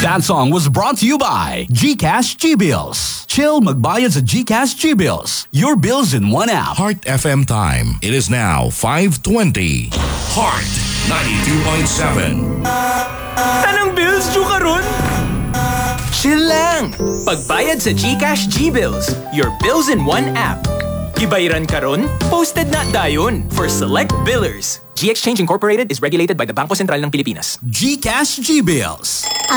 That song was brought to you by GCash G-Bills. Chill magbayad sa GCash G-Bills. Your bills in one app. Heart FM time. It is now 5:20. Heart 92.7. Tanang bills due karon? Chill lang! Pagbayad sa GCash G-Bills, your bills in one app. Gibayaran karon, posted na dayon for select billers. GXchange Incorporated is regulated by the Bangko Sentral ng Pilipinas. GCash G-Bills.